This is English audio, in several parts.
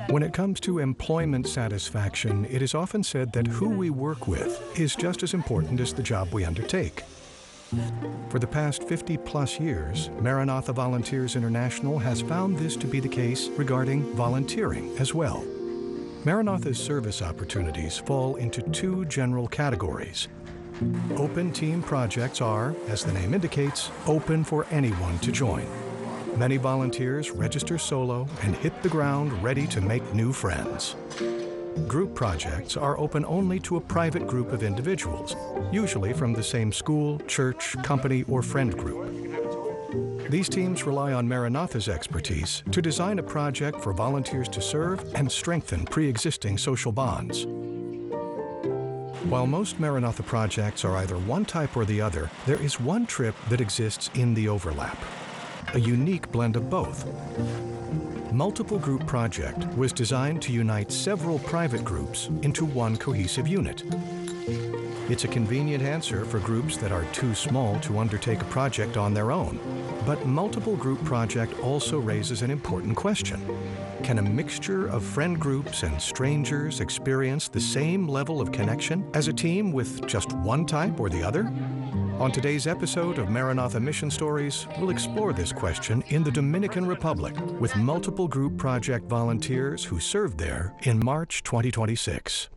When it comes to employment satisfaction, it is often said that who we work with is just as important as the job we undertake. For the past 50-plus years, Maranatha Volunteers International has found this to be the case regarding volunteering as well. Maranatha's service opportunities fall into two general categories. Open team projects are, as the name indicates, open for anyone to join. Many volunteers register solo and hit the ground ready to make new friends. Group projects are open only to a private group of individuals, usually from the same school, church, company, or friend group. These teams rely on Maranatha's expertise to design a project for volunteers to serve and strengthen pre-existing social bonds. While most Maranatha projects are either one type or the other, there is one trip that exists in the overlap, a unique blend of both. Multiple Group Project was designed to unite several private groups into one cohesive unit. It's a convenient answer for groups that are too small to undertake a project on their own. But Multiple Group Project also raises an important question. Can a mixture of friend groups and strangers experience the same level of connection as a team with just one type or the other? On today's episode of Maranatha Mission Stories, we'll explore this question in the Dominican Republic with Multiple Group Project volunteers who served there in March 2026.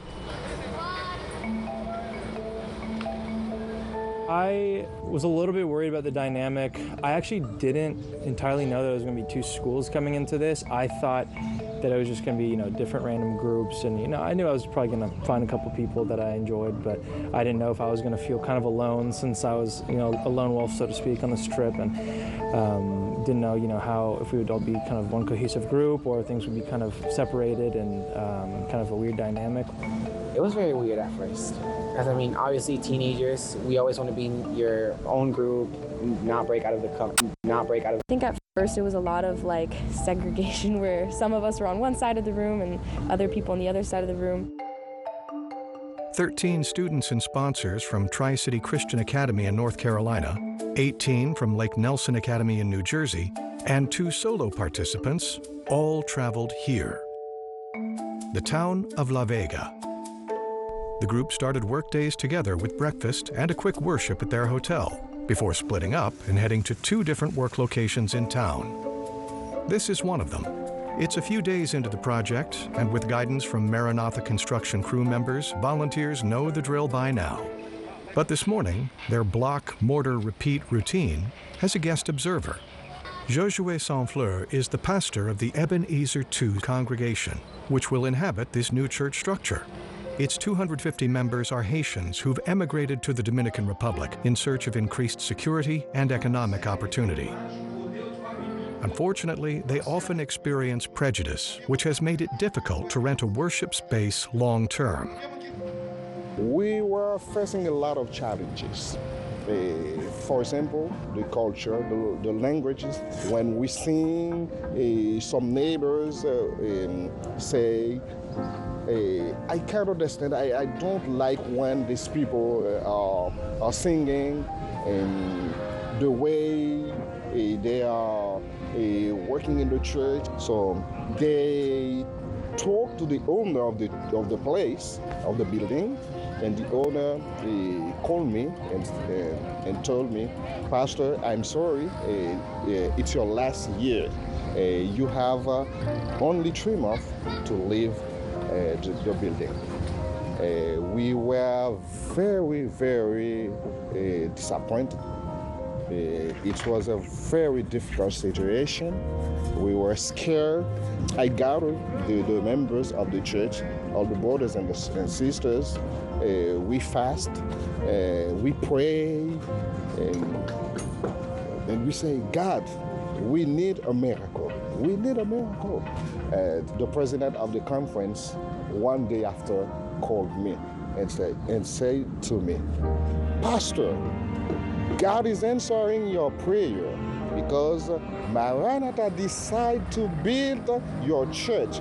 I was a little bit worried about the dynamic. I actually didn't entirely know that there was going to be two schools coming into this. I thought that it was just going to be, different random groups, and I knew I was probably going to find a couple people that I enjoyed, but I didn't know if I was going to feel kind of alone, since I was, a lone wolf, so to speak, on this trip, and didn't know, how if we would all be kind of one cohesive group or things would be kind of separated and kind of a weird dynamic. It was very weird at first. Because, obviously teenagers, we always want to be in your own group, not break out of I think at first it was a lot of segregation, where some of us were on one side of the room and other people on the other side of the room. 13 students and sponsors from Tri-City Christian Academy in North Carolina, 18 from Lake Nelson Academy in New Jersey, and 2 solo participants all traveled here, the town of La Vega. The group started workdays together with breakfast and a quick worship at their hotel, before splitting up and heading to 2 different work locations in town. This is one of them. It's a few days into the project, and with guidance from Maranatha construction crew members, volunteers know the drill by now. But this morning, their block, mortar, repeat routine has a guest observer. Josue Sansfleur is the pastor of the Ebenezer II congregation, which will inhabit this new church structure. Its 250 members are Haitians who've emigrated to the Dominican Republic in search of increased security and economic opportunity. Unfortunately, they often experience prejudice, which has made it difficult to rent a worship space long-term. We were facing a lot of challenges. For example, the culture, the languages. When we sing, some neighbors say, I can't understand. I don't like when these people are singing and the way they are working in the church. So they talk to the owner of the place, of the building, and the owner called me and told me, Pastor, I'm sorry, it's your last year. You have only 3 months to leave the building. We were very, very disappointed. It was a very difficult situation. We were scared. I gathered the members of the church, all the brothers and sisters. We fast, we pray, and we say, God, we need a miracle. We need a miracle. The president of the conference, one day after, called me and said to me, Pastor, God is answering your prayer because Maranatha decided to build your church.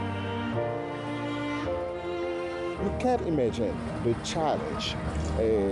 You can't imagine the challenge